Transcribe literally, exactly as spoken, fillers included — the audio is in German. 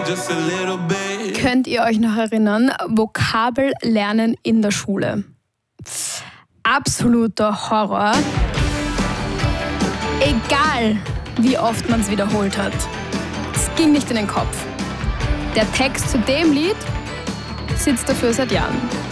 just a little bit. Könnt ihr euch noch erinnern? Vokabellernen in der Schule. Absoluter Horror. Egal, wie oft man es wiederholt hat. Es ging nicht in den Kopf. Der Text zu dem Lied sitzt dafür seit Jahren.